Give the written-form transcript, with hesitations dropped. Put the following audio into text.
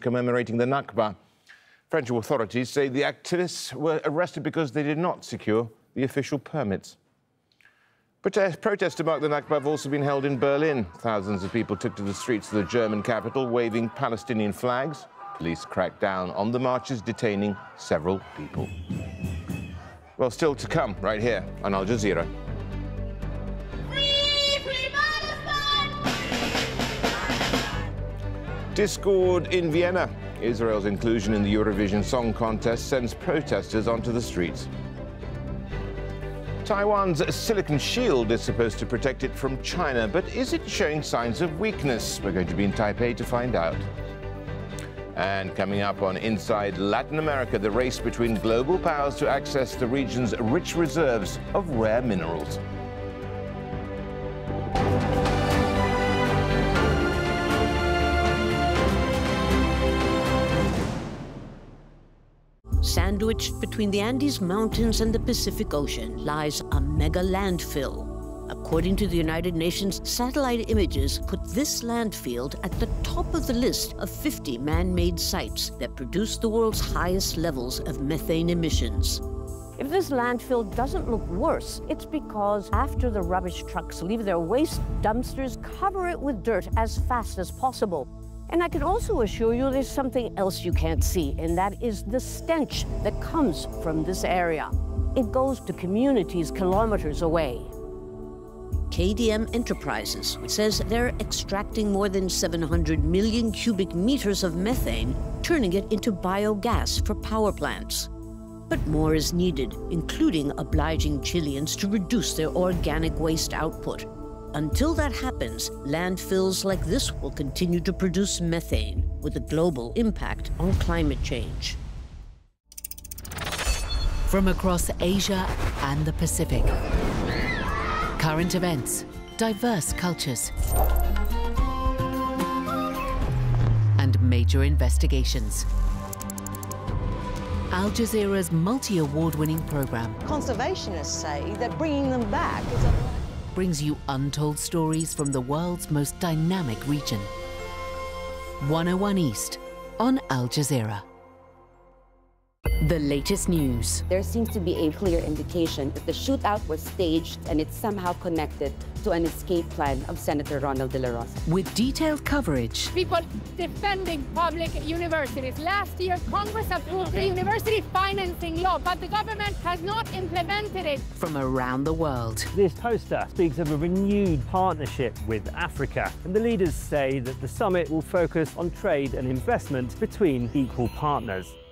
commemorating the Nakba. French authorities say the activists were arrested because they did not secure the official permits. Protests to mark the Nakba have also been held in Berlin. Thousands of people took to the streets of the German capital, waving Palestinian flags. Police cracked down on the marches, detaining several people. Well, still to come right here on Al Jazeera. Discord in Vienna. Israel's inclusion in the Eurovision Song Contest sends protesters onto the streets. Taiwan's Silicon Shield is supposed to protect it from China, but is it showing signs of weakness? We're going to be in Taipei to find out. And coming up on Inside Latin America, the race between global powers to access the region's rich reserves of rare minerals. Sandwiched between the Andes Mountains and the Pacific Ocean lies a mega landfill. According to the United Nations, satellite images put this landfill at the top of the list of 50 man-made sites that produce the world's highest levels of methane emissions. If this landfill doesn't look worse, it's because after the rubbish trucks leave their waste, dumpsters cover it with dirt as fast as possible. And I can also assure you there's something else you can't see, and that is the stench that comes from this area. It goes to communities kilometers away. KDM Enterprises says they're extracting more than 700 million cubic meters of methane, turning it into biogas for power plants. But more is needed, including obliging Chileans to reduce their organic waste output. Until that happens, landfills like this will continue to produce methane, with a global impact on climate change. From across Asia and the Pacific, current events, diverse cultures, and major investigations. Al Jazeera's multi-award-winning program Conservationists say that bringing them back is a... brings you untold stories from the world's most dynamic region. 101 East on Al Jazeera. The latest news. There seems to be a clear indication that the shootout was staged and it's somehow connected to an escape plan of Senator Ronald De La Rosa. With detailed coverage. People defending public universities. Last year, Congress approved the university financing law, but the government has not implemented it. From around the world. This poster speaks of a renewed partnership with Africa, and the leaders say that the summit will focus on trade and investment between equal partners.